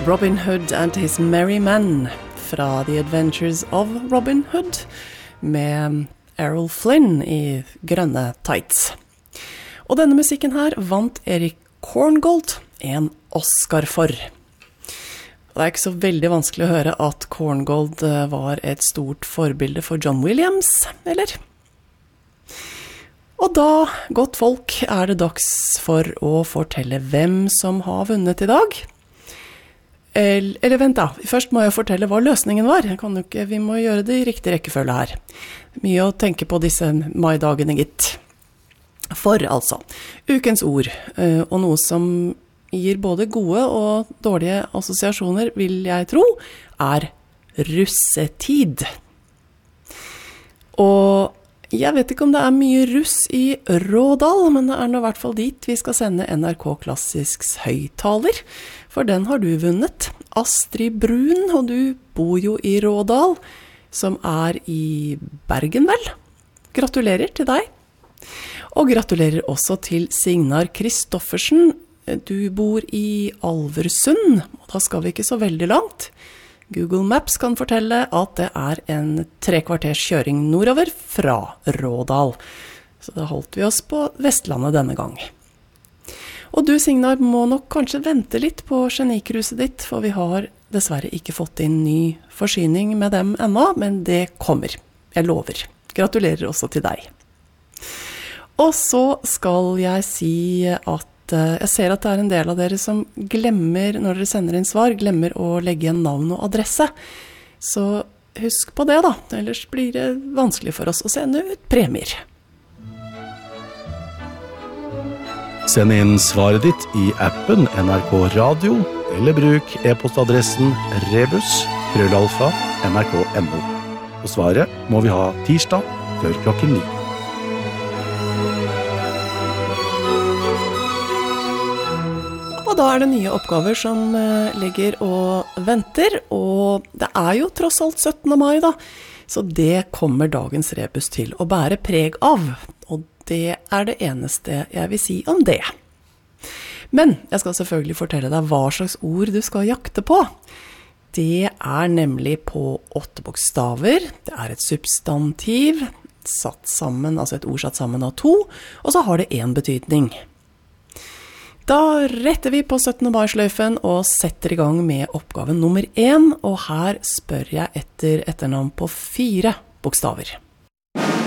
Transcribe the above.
Robin Hood and His Merry Men fra The Adventures of Robin Hood med Errol Flynn i grønne tights. Og denne musikken her vant Eric Korngold en Oscar for. Det er ikke så veldig vanskelig å høre at Korngold var et stort forbilde for John Williams, eller? Og da, godt folk, er det dags for å fortelle hvem som har vunnet i dag. Eller vent da, først må jeg fortelle hva løsningen var. Vi må gjøre det i riktig rekkefølge her. Mye å tenke på disse maidagene, gitt. For altså, ukens ord, og noe som gir både gode og dårlige assosiasjoner, vil jeg tro, er russetid. Og jeg vet ikke om det er mye russ i Rådal, men det er nå i hvert fall dit vi skal sende NRK Klassisks høyttaler, for den har du vunnet. Astrid Brun, og du bor jo i Rådal, som er i Bergen, vel? Gratulerer til deg. Og gratulerer også til Signar Kristoffersen. Du bor i Alversund, og da skal vi ikke så veldig langt. Google Maps kan fortelle at det er en 3 kvarters kjøring nordover fra Rådal. Så da holdt vi oss på Vestlandet denne gang. Og du, Signar, må nok kanskje vente litt på genikruset ditt, for vi har dessverre ikke fått inn ny forsyning med dem ennå, men det kommer. Jeg lover. Gratulerer også til deg. Og så skal jeg si at jeg ser at det er en del av dere som glemmer, når dere sender inn svar, glemmer å legge igjen navn og adresse. Så husk på det da, ellers blir det vanskelig for oss å sende ut premier. Send inn svaret ditt i appen NRK Radio, eller bruk e-postadressen rebus@nrk.no. Og svaret må vi ha tirsdag før klokken 9. Og da er det nye oppgaver som ligger og venter, og det er jo tross alt 17. mai da, så det kommer dagens rebus til å bære preg av, og det er det eneste jeg vil si om det. Men jeg skal selvfølgelig fortelle deg hva slags ord du skal jakte på. Det er nemlig på 8 bokstaver, det er et substantiv, satt sammen, altså et ord satt sammen av 2, og så har det en betydning. Da retter vi på 17. mai-sløyfen og setter i gang med oppgaven nummer 1, og her spør jeg etter etternavn på 4 bokstaver.